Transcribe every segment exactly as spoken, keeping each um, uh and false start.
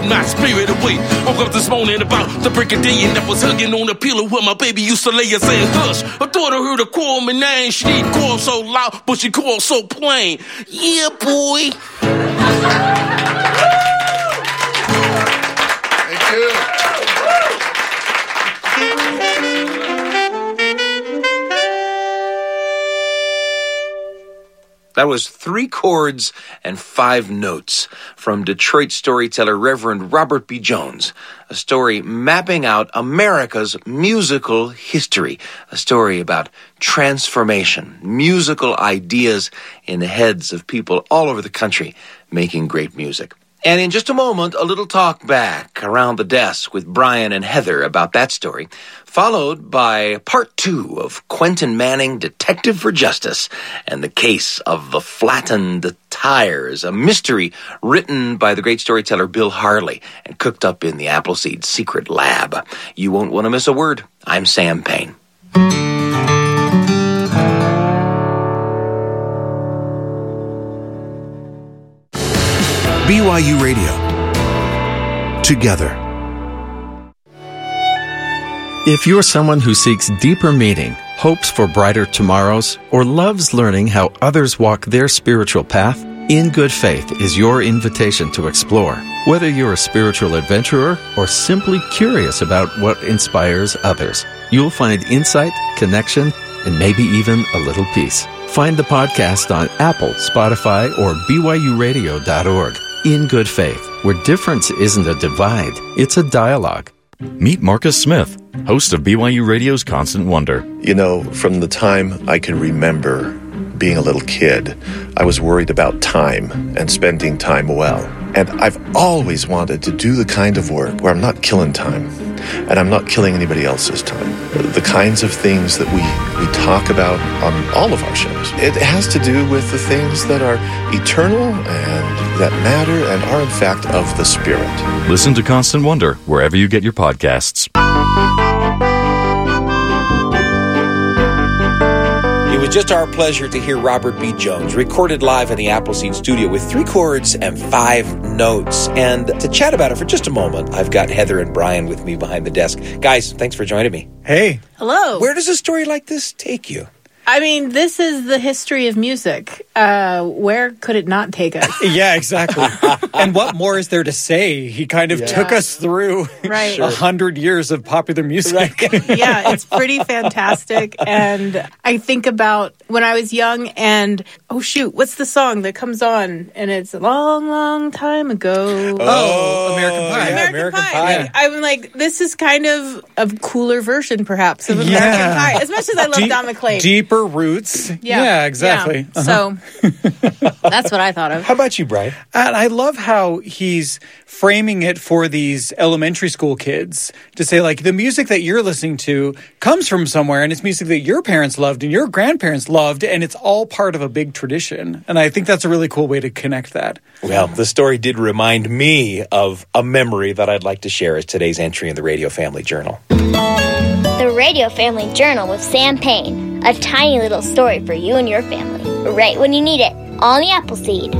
my spirit away. Woke up this morning about the break of day and I was hugging on the pillow where my baby used to lay and saying, hush. I thought I heard her call my name. She didn't call so loud, but she called so plain. Yeah, boy. Thank you. That was Three Chords and Five Notes from Detroit storyteller Reverend Robert B. Jones, a story mapping out America's musical history, a story about transformation, musical ideas in the heads of people all over the country making great music. And in just a moment, a little talk back around the desk with Brian and Heather about that story, followed by part two of Quentin Manning, Detective for Justice, and the case of the flattened tires, a mystery written by the great storyteller Bill Harley and cooked up in the Appleseed Secret Lab. You won't want to miss a word. I'm Sam Payne. B Y U Radio. Together. If you're someone who seeks deeper meaning, hopes for brighter tomorrows, or loves learning how others walk their spiritual path, In Good Faith is your invitation to explore. Whether you're a spiritual adventurer or simply curious about what inspires others, you'll find insight, connection, and maybe even a little peace. Find the podcast on Apple, Spotify, or B Y U radio dot org. In Good Faith, where difference isn't a divide, it's a dialogue. Meet Marcus Smith, host of B Y U Radio's Constant Wonder. You know, from the time I can remember being a little kid, I was worried about time and spending time well. And I've always wanted to do the kind of work where I'm not killing time and I'm not killing anybody else's time. The kinds of things that we, we talk about on all of our shows, it has to do with the things that are eternal and that matter and are in fact of the Spirit. Listen to Constant Wonder wherever you get your podcasts. It was just our pleasure to hear Robert B. Jones, recorded live in the Appleseed studio with Three Chords and Five Notes. And to chat about it for just a moment, I've got Heather and Brian with me behind the desk. Guys, thanks for joining me. Hey. Hello. Where does a story like this take you? I mean, this is the history of music. Uh, where could it not take us? Yeah, exactly. And what more is there to say? He kind of yeah. took us through right. a hundred years of popular music. Right. Yeah, it's pretty fantastic. And I think about when I was young and, oh shoot, what's the song that comes on? And it's a long, long time ago. Oh, oh American Pie. Yeah, American, American Pie. Pie. Like, I'm like, this is kind of a cooler version, perhaps, of American yeah. Pie. As much as I love Deep, Don McLean. Deeper roots. Yeah, yeah exactly. Yeah. Uh-huh. So that's what I thought of. How about you, Brian? And I love how he's framing it for these elementary school kids to say, like, the music that you're listening to comes from somewhere, and it's music that your parents loved and your grandparents loved, and it's all part of a big tradition. And I think that's a really cool way to connect that. Well, the story did remind me of a memory that I'd like to share as today's entry in the Radio Family Journal. The Radio Family Journal with Sam Payne. A tiny little story for you and your family. Right when you need it. On the Appleseed.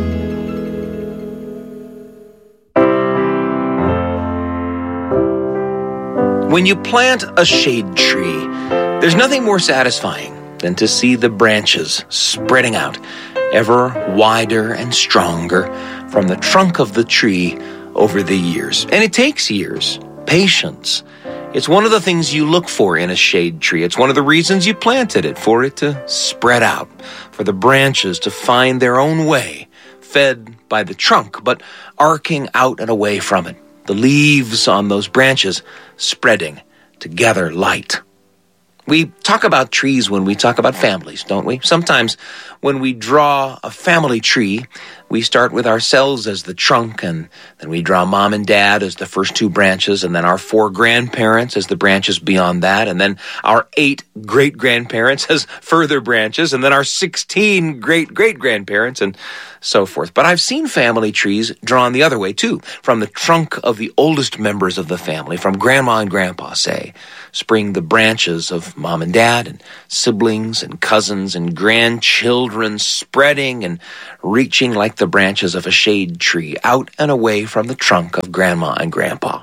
When you plant a shade tree, there's nothing more satisfying than to see the branches spreading out ever wider and stronger from the trunk of the tree over the years. And it takes years, patience. It's one of the things you look for in a shade tree. It's one of the reasons you planted it, for it to spread out, for the branches to find their own way, fed by the trunk, but arcing out and away from it. The leaves on those branches spreading to gather light. We talk about trees when we talk about families, don't we? Sometimes when we draw a family tree, we start with ourselves as the trunk, and then we draw mom and dad as the first two branches, and then our four grandparents as the branches beyond that, and then our eight great-grandparents as further branches, and then our sixteen great-great-grandparents, and so forth. But I've seen family trees drawn the other way, too, from the trunk of the oldest members of the family, from grandma and grandpa, say, spring the branches of of mom and dad and siblings and cousins and grandchildren spreading and reaching like the branches of a shade tree out and away from the trunk of Grandma and Grandpa.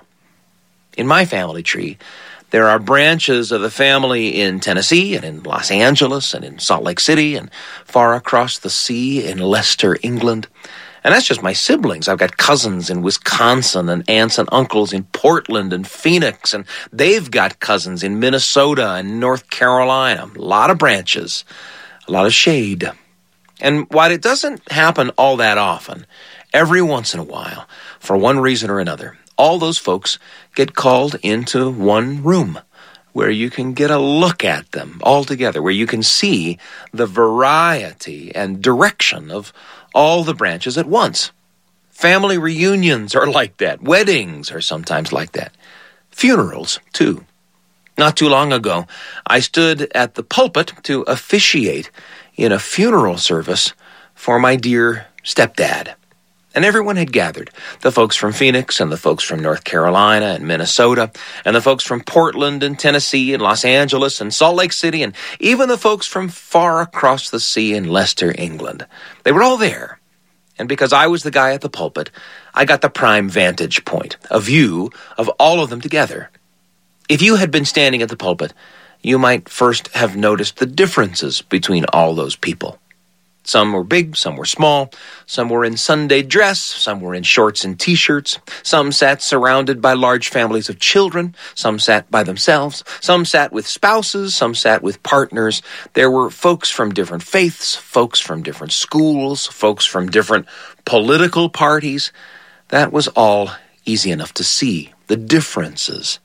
In my family tree, there are branches of the family in Tennessee and in Los Angeles and in Salt Lake City and far across the sea in Leicester, England. And that's just my siblings. I've got cousins in Wisconsin and aunts and uncles in Portland and Phoenix, and they've got cousins in Minnesota and North Carolina. A lot of branches, a lot of shade. And while it doesn't happen all that often, every once in a while, for one reason or another, all those folks get called into one room where you can get a look at them all together, where you can see the variety and direction of all the branches at once. Family reunions are like that. Weddings are sometimes like that. Funerals, too. Not too long ago, I stood at the pulpit to officiate in a funeral service for my dear stepdad. And everyone had gathered, the folks from Phoenix and the folks from North Carolina and Minnesota and the folks from Portland and Tennessee and Los Angeles and Salt Lake City and even the folks from far across the sea in Leicester, England. They were all there. And because I was the guy at the pulpit, I got the prime vantage point, a view of all of them together. If you had been standing at the pulpit, you might first have noticed the differences between all those people. Some were big, some were small, some were in Sunday dress, some were in shorts and T-shirts, some sat surrounded by large families of children, some sat by themselves, some sat with spouses, some sat with partners. There were folks from different faiths, folks from different schools, folks from different political parties. That was all easy enough to see, the differences.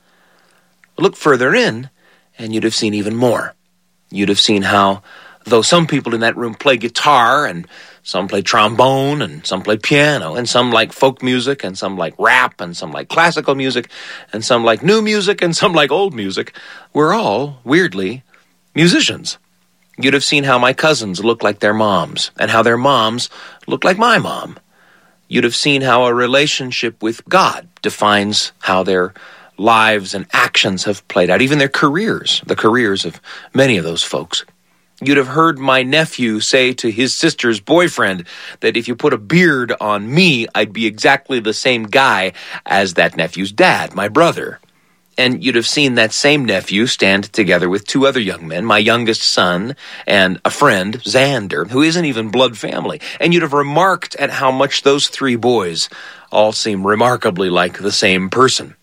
Look further in, and you'd have seen even more. You'd have seen how though some people in that room play guitar, and some play trombone, and some play piano, and some like folk music, and some like rap, and some like classical music, and some like new music, and some like old music, we're all, weirdly, musicians. You'd have seen how my cousins look like their moms, and how their moms look like my mom. You'd have seen how a relationship with God defines how their lives and actions have played out, even their careers, the careers of many of those folks. You'd have heard my nephew say to his sister's boyfriend that if you put a beard on me, I'd be exactly the same guy as that nephew's dad, my brother. And you'd have seen that same nephew stand together with two other young men, my youngest son and a friend, Xander, who isn't even blood family. And you'd have remarked at how much those three boys all seem remarkably like the same person.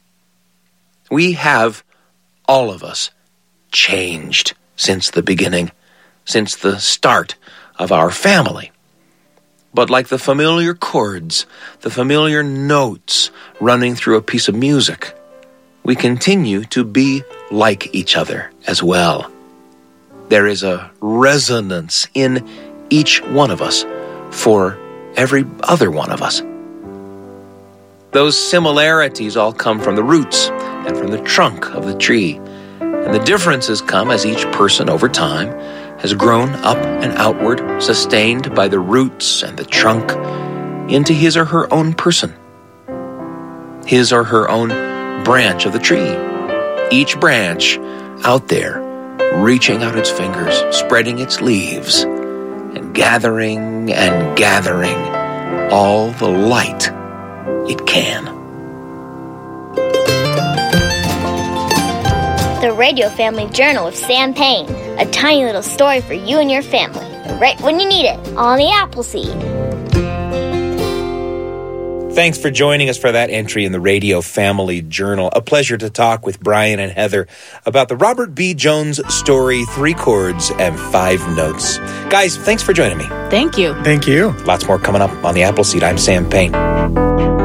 We have, all of us, changed since the beginning. Since the start of our family. But like the familiar chords, the familiar notes running through a piece of music, we continue to be like each other as well. There is a resonance in each one of us for every other one of us. Those similarities all come from the roots and from the trunk of the tree, and the differences come as each person over time has grown up and outward, sustained by the roots and the trunk, into his or her own person, his or her own branch of the tree. Each branch out there, reaching out its fingers, spreading its leaves, and gathering and gathering all the light it can. The Radio Family Journal with Sam Payne. A tiny little story for you and your family, right when you need it, on the Appleseed. Thanks for joining us for that entry in the Radio Family Journal. A pleasure to talk with Brian and Heather about the Robert B. Jones story, Three Chords and Five Notes. Guys, thanks for joining me. Thank you. Thank you. Lots more coming up on the Appleseed. I'm Sam Payne.